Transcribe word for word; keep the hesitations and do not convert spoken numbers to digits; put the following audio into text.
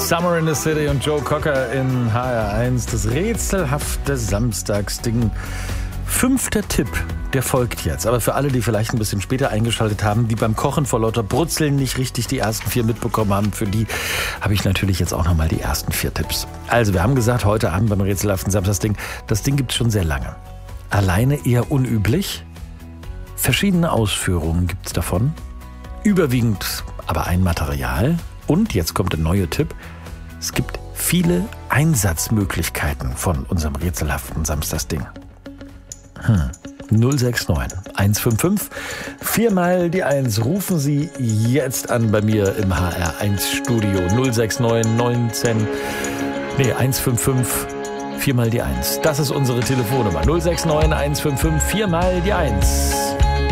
Summer in the City und Joe Cocker in H R eins. Das rätselhafte Samstagsding. Fünfter Tipp, der folgt jetzt. Aber für alle, die vielleicht ein bisschen später eingeschaltet haben, die beim Kochen vor lauter Brutzeln nicht richtig die ersten vier mitbekommen haben, für die habe ich natürlich jetzt auch nochmal die ersten vier Tipps. Also, wir haben gesagt, heute Abend beim rätselhaften Samstagsding, das Ding gibt es schon sehr lange. Alleine eher unüblich. Verschiedene Ausführungen gibt es davon. Überwiegend aber ein Material. Und jetzt kommt der neue Tipp. Es gibt viele Einsatzmöglichkeiten von unserem rätselhaften Samstagsding. Hm. null sechs neun eins fünf fünf, viermal die eins. Rufen Sie jetzt an bei mir im H R eins Studio. null sechs neun neunzehn, nee, eins fünf fünf, viermal die eins. Das ist unsere Telefonnummer. null sechs neun eins fünf fünf, viermal die eins.